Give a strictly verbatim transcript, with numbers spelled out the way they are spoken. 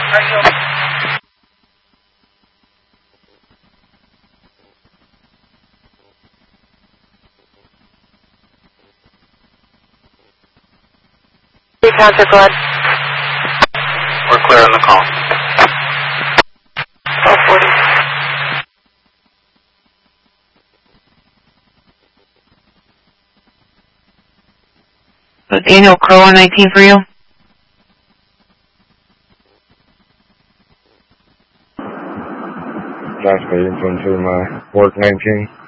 Are you okay? Counter, go ahead. We're clear on the call. twelve forty. So Daniel Crow on nineteen for you? Josh Baden, to my work nineteen.